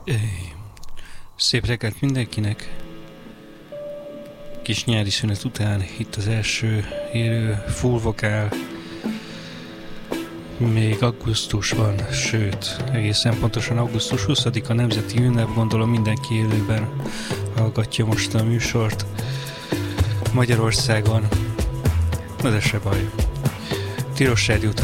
Szép reggelt mindenkinek! Kis nyári szünet után itt az első élő full vokál. Még augusztus van, sőt, egészen pontosan augusztus 20-a nemzeti ünnep, gondolom mindenki élőben hallgatja most a műsort Magyarországon. Na de se baj. Tilos Rádiót